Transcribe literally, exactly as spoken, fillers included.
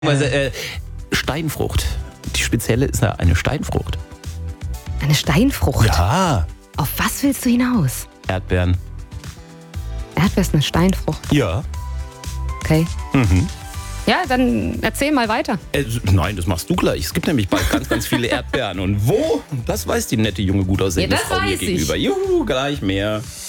Also, äh, Steinfrucht. Die spezielle ist ja eine Steinfrucht. Eine Steinfrucht? Ja. Auf was willst du hinaus? Erdbeeren. Erdbeer ist eine Steinfrucht. Ja. Okay. Mhm. Ja, dann erzähl mal weiter. Äh, nein, das machst du gleich. Es gibt nämlich bald ganz, ganz viele Erdbeeren. Und wo? Das weiß die nette, junge, gut aussehende Ja, das Frau mir weiß ich. gegenüber. Juhu, gleich mehr.